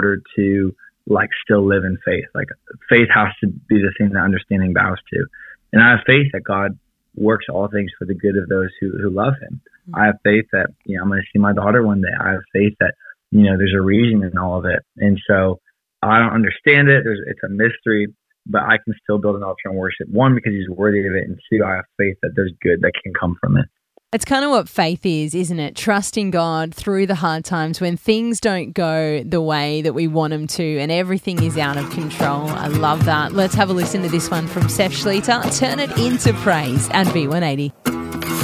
order to like still live in faith. Like faith has to be the thing that understanding bows to. And I have faith that God works all things for the good of those who love him. I have faith that, I'm going to see my daughter one day. I have faith that, there's a reason in all of it. And so I don't understand it. It's a mystery, but I can still build an altar and worship. One, because he's worthy of it. And two, I have faith that there's good that can come from it. It's kind of what faith is, isn't it? Trusting God through the hard times when things don't go the way that we want them to and everything is out of control. I love that. Let's have a listen to this one from Seth Schleter. Turn it into praise at V180.